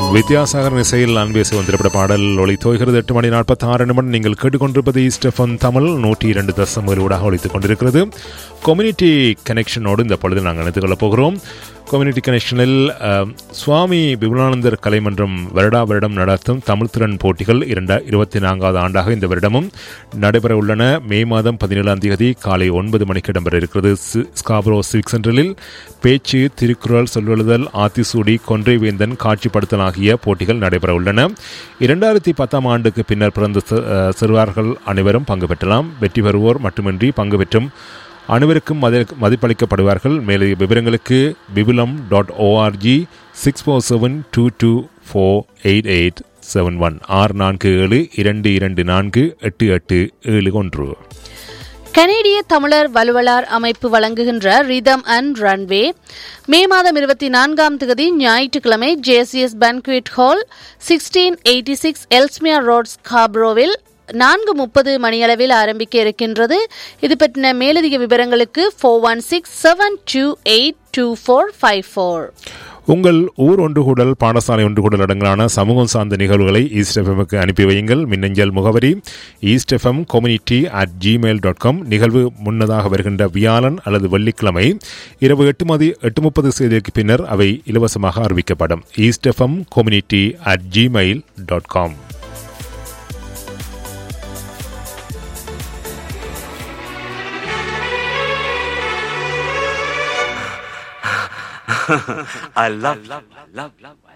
வித்யாசாகர் இசையில் நான் பேசுவோம் திரைப்பட பாடல் ஒளி தோய்கிறது 8 மணி 46 நிமிடம். நீங்கள் கேட்டுக்கொண்டிருப்பது ஈஸ்ட் எஃப்எம் தமிழ் 102.7 ஊடாக ஒழித்துக் கொண்டிருக்கிறது. கம்யூனிட்டி கனெக்ஷனோடு இந்த பொழுது நாங்கள் இணைத்துக் கொள்ளப் போகிறோம். கம்யூனிட்டி கனெக்ஷனில் சுவாமி விபுலானந்தர் கலைமன்றம் வருடம் நடத்தும் தமிழ் திறன் போட்டிகள் 2024 ஆண்டாக இந்த வருடமும் நடைபெற உள்ளன. மே மாதம் 17ஆம் தேதி காலை 9 மணிக்கு இடம்பெற இருக்கிறது. ஸ்காப்ரோ சிவிக் சென்டரில் பேச்சு, திருக்குறள், சொல்லெழுதல், ஆத்திசூடி, கொன்றைவேந்தன், காட்சிப்படுத்தல் ஆகிய போட்டிகள் நடைபெற உள்ளன. 2010ஆம் ஆண்டுக்கு பின்னர் பிறந்த சிறுவர்கள் அனைவரும் பங்கு பெற்றலாம். வெற்றி பெறுவோர் மட்டுமின்றி பங்கு பெற்றும் அனைவருக்கும் மதிப்பளிக்கப்படுவார்கள். மேலும் விவரங்களுக்கு bibulam.org 6472248871 647-224-8871. கனேடிய தமிழர் வலுவலார் அமைப்பு வழங்குகின்ற ரிதம் அண்ட் ரன்வே மே மாதம் 24ஆம் தேதி ஞாயிற்றுக்கிழமை JCS பேன்குவேட் ஹால் 1686 எல்ஸ்மியா ரோட் ஸ்காப்ரோவில் 4:30 மணியளவில் ஆரம்பிக்க இருக்கின்றது. இது பற்றின மேலதிக விவரங்களுக்கு 4167282454. உங்கள் ஊர் ஒன்றுகூடல், பாடசாலை ஒன்றுகூடல் அடங்கலான சமூகம் சார்ந்த நிகழ்வுகளை ஈஸ்ட் எஃப்எம்க்கு அனுப்பி வையுங்கள். மின்னஞ்சல் முகவரி eastfmcommunity@gmail.com. நிகழ்வு முன்னதாக வருகின்ற வியாழன் அல்லது வெள்ளிக்கிழமை இரவு 8:30 பின்னர் அவை இலவசமாக அறிவிக்கப்படும். eastfmcommunity@gmail.com. I love